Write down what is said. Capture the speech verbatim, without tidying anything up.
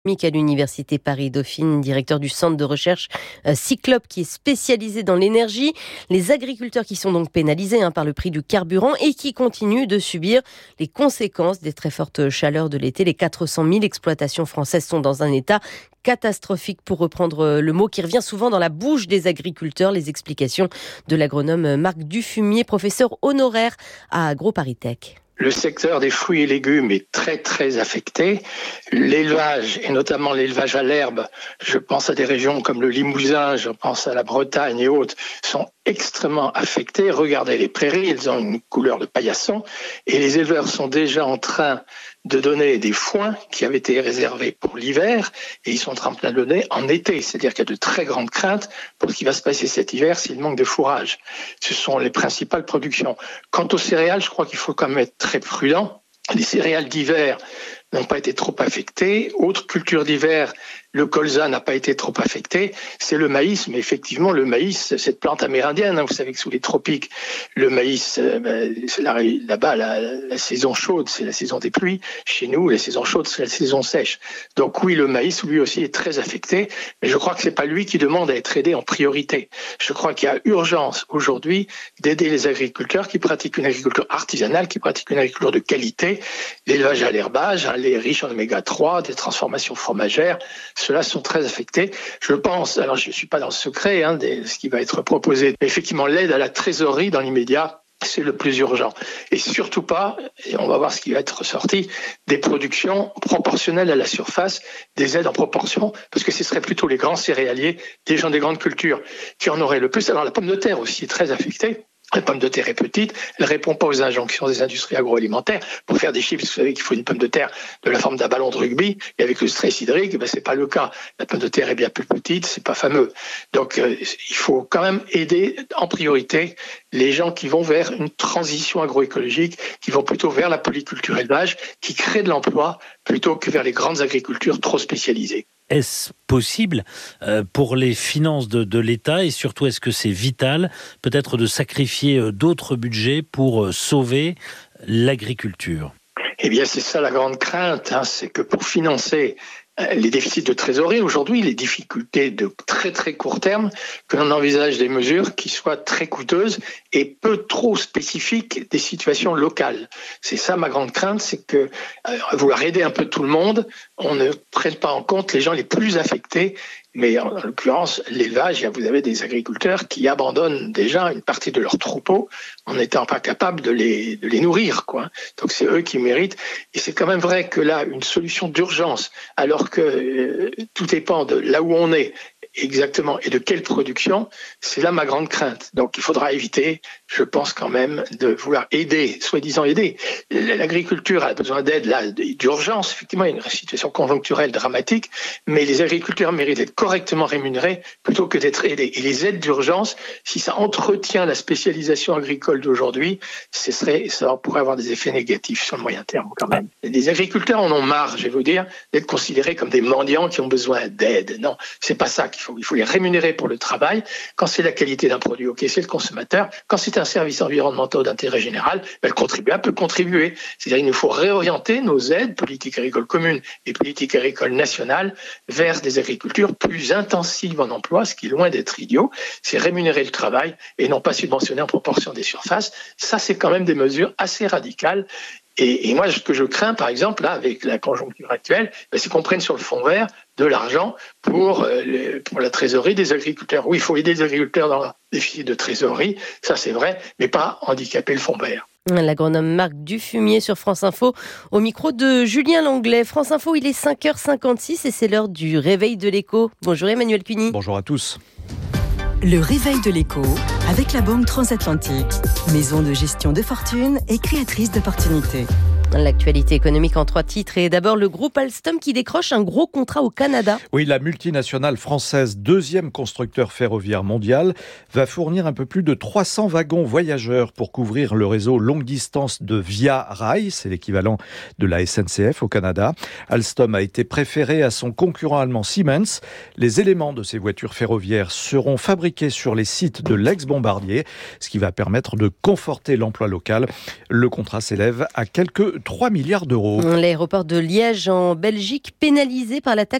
à l'Université Paris-Dauphine, directeur du centre de recherche euh, Cyclope qui est spécialisé dans l'énergie. Les agriculteurs qui sont donc pénalisés hein, par le prix du carburant et qui continuent de subir les conséquences des très fortes chaleurs de l'été. Les quatre cent mille exploitations françaises sont dans un état catastrophique, pour reprendre le mot qui revient souvent dans la bouche des agriculteurs. Les explications de l'agronome Marc Dufumier, professeur honoraire à AgroParisTech. Le secteur des fruits et légumes est très très affecté. L'élevage, et notamment l'élevage à l'herbe, je pense à des régions comme le Limousin, je pense à la Bretagne et autres, sont extrêmement affectés. Regardez les prairies, elles ont une couleur de paillasson et les éleveurs sont déjà en train de donner des foins qui avaient été réservés pour l'hiver et ils sont en train de donner en été. C'est-à-dire qu'il y a de très grandes craintes pour ce qui va se passer cet hiver s'il manque de fourrage. Ce sont les principales productions. Quant aux céréales, je crois qu'il faut quand même être très prudent. Les céréales d'hiver n'ont pas été trop affectées. Autre culture d'hiver, le colza n'a pas été trop affecté. C'est le maïs, mais effectivement, le maïs, cette plante amérindienne, hein, vous savez que sous les tropiques, le maïs, euh, ben, c'est là, là-bas, la, la saison chaude, c'est la saison des pluies. Chez nous, la saison chaude, c'est la saison sèche. Donc oui, le maïs, lui aussi, est très affecté, mais je crois que c'est pas lui qui demande à être aidé en priorité. Je crois qu'il y a urgence aujourd'hui d'aider les agriculteurs qui pratiquent une agriculture artisanale, qui pratiquent une agriculture de qualité, l'élevage à l'herbage, hein, les riches en oméga trois, des transformations fromagères. Ceux-là sont très affectés. Je pense, alors je ne suis pas dans le secret hein, de ce qui va être proposé, mais effectivement l'aide à la trésorerie dans l'immédiat, c'est le plus urgent. Et surtout pas, et on va voir ce qui va être ressorti, des productions proportionnelles à la surface, des aides en proportion, parce que ce seraient plutôt les grands céréaliers, les gens des grandes cultures, qui en auraient le plus. Alors la pomme de terre aussi est très affectée. La pomme de terre est petite, elle ne répond pas aux injonctions des industries agroalimentaires. Pour faire des chips, vous savez qu'il faut une pomme de terre de la forme d'un ballon de rugby, et avec le stress hydrique, ben, c'est pas le cas. La pomme de terre est bien plus petite, c'est pas fameux. Donc, euh, il faut quand même aider en priorité les gens qui vont vers une transition agroécologique, qui vont plutôt vers la polyculture élevage, qui crée de l'emploi, plutôt que vers les grandes agricultures trop spécialisées. Est-ce possible euh, pour les finances de, de l'État, et surtout est-ce que c'est vital peut-être de sacrifier euh, d'autres budgets pour euh, sauver l'agriculture ? Eh bien, c'est ça la grande crainte, hein, c'est que pour financer les déficits de trésorerie, aujourd'hui, les difficultés de très très court terme, que l'on envisage des mesures qui soient très coûteuses et peu trop spécifiques des situations locales. C'est ça ma grande crainte, c'est que euh, vouloir aider un peu tout le monde, on ne prenne pas en compte les gens les plus affectés. Mais en l'occurrence, l'élevage, vous avez des agriculteurs qui abandonnent déjà une partie de leurs troupeaux en n'étant pas capables de les, de les nourrir, quoi. Donc c'est eux qui méritent. Et c'est quand même vrai que là, une solution d'urgence, alors que euh, tout dépend de là où on est exactement et de quelle production, c'est là ma grande crainte. Donc il faudra éviter, je pense quand même, de vouloir aider, soi-disant aider. L'agriculture a besoin d'aide là, d'urgence, effectivement, il y a une situation conjoncturelle dramatique, mais les agriculteurs méritent d'être correctement rémunérés plutôt que d'être aidés. Et les aides d'urgence, si ça entretient la spécialisation agricole d'aujourd'hui, ce serait, ça pourrait avoir des effets négatifs sur le moyen terme quand même. Les agriculteurs en ont marre, je vais vous dire, d'être considérés comme des mendiants qui ont besoin d'aide. Non, c'est pas ça qu'il faut. Il faut les rémunérer pour le travail. Quand c'est la qualité d'un produit, ok, c'est le consommateur. Quand c'est un service environnemental d'intérêt général, ben, le contribuable peut contribuer. C'est-à-dire qu'il nous faut réorienter nos aides, politique agricole commune et politique agricole nationale, vers des agricultures plus intensives en emploi, ce qui est loin d'être idiot. C'est rémunérer le travail et non pas subventionner en proportion des surfaces. Ça, c'est quand même des mesures assez radicales. Et, et moi, ce que je crains, par exemple, là, avec la conjoncture actuelle, ben, c'est qu'on prenne sur le fonds vert de l'argent pour, euh, les, pour la trésorerie des agriculteurs. Oui, il faut aider les agriculteurs dans leur déficit de trésorerie, ça c'est vrai, mais pas handicaper le fonds vert. L'agronome Marc Dufumier sur France Info, au micro de Julien Langlais. France Info, il est cinq heures cinquante-six et c'est l'heure du réveil de l'écho. Bonjour Emmanuel Cuny. Bonjour à tous. Le réveil de l'écho avec la Banque Transatlantique, maison de gestion de fortune et créatrice d'opportunités. L'actualité économique en trois titres et d'abord le groupe Alstom qui décroche un gros contrat au Canada. Oui, la multinationale française, deuxième constructeur ferroviaire mondial, va fournir un peu plus de trois cents wagons voyageurs pour couvrir le réseau longue distance de Via Rail, c'est l'équivalent de la S N C F au Canada. Alstom a été préféré à son concurrent allemand Siemens. Les éléments de ces voitures ferroviaires seront fabriqués sur les sites de l'ex-Bombardier, ce qui va permettre de conforter l'emploi local. Le contrat s'élève à quelques trois milliards d'euros. L'aéroport de Liège en Belgique pénalisé par la taxe